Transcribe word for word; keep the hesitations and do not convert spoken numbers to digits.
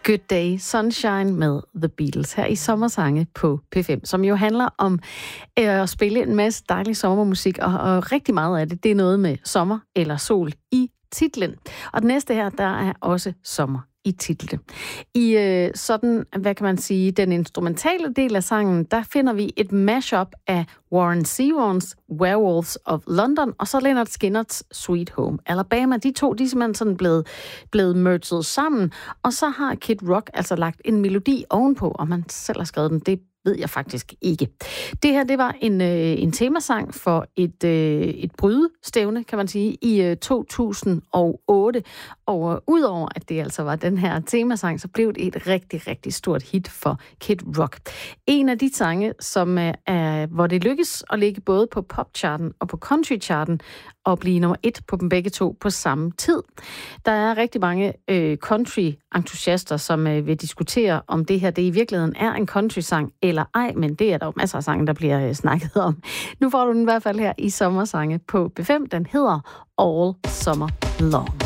Good Day Sunshine med The Beatles her i Sommersange på P fem, som jo handler om øh, at spille en masse dejlig sommermusik, og, og rigtig meget af det, det er noget med sommer eller sol i titlen. Og den næste her, der er også sommer i titlen. I øh, sådan, hvad kan man sige, den instrumentale del af sangen, der finder vi et mashup af Warren Zevons Werewolves of London, og så Lynyrd Skynyrd's Sweet Home Alabama. De to, de er simpelthen sådan blevet, blevet merged sammen, og så har Kid Rock altså lagt en melodi ovenpå, og man selv har skrevet den. Det ved jeg faktisk ikke. Det her, det var en, øh, en temasang for et, øh, et brydestævne, kan man sige, i øh, to tusind og otte. Og øh, udover at det altså var den her temasang, så blev det et rigtig, rigtig stort hit for Kid Rock. En af de sange, som øh, er, hvor det lykkes at ligge både på popcharten og på countrycharten, og blive nummer et på dem begge to på samme tid. Der er rigtig mange øh, country-entusiaster, som øh, vil diskutere, om det her det i virkeligheden er en country-sang eller ej, men det er der jo masser af sange, der bliver øh, snakket om. Nu får du den i hvert fald her i Sommersange på B fem. Den hedder All Summer Long.